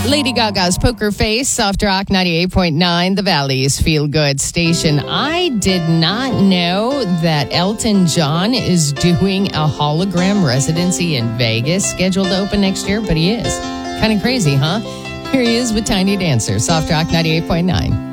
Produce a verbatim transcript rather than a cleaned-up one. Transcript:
Lady Gaga's Poker Face, Soft Rock ninety-eight point nine, the Valley's Feel Good station. I did not know that Elton John is doing a hologram residency in Vegas, scheduled to open next year, but he is. Kind of crazy, huh? Here he is with Tiny Dancer, Soft Rock ninety-eight point nine.